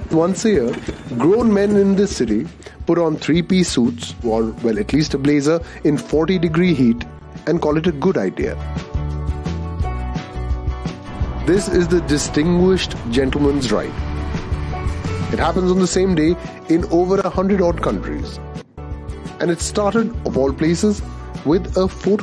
Once a year, grown men in this city put on three-piece suits, or well, at least a blazer, in 40-degree heat and call it a good idea. This is the distinguished gentleman's ride. It happens on the same day in over 100 odd countries. And it started, of all places, with a photo